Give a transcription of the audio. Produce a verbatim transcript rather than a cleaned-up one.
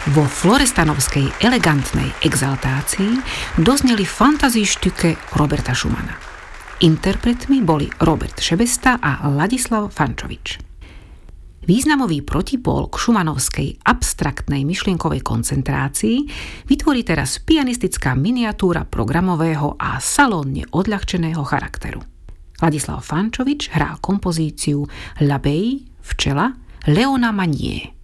Vo florestanovskej elegantnej exaltácii dozneli fantazíštüke Roberta Schumana. Interpretmi boli Robert Šebesta a Ladislav Fančovič. Významový protipól k schumannovskej abstraktnej myšlienkovej koncentrácii vytvorí teraz pianistická miniatúra programového a salónne odľahčeného charakteru. Ladislav Fančovič hrá kompozíciu L'Abeille, včela, Leona Magnier.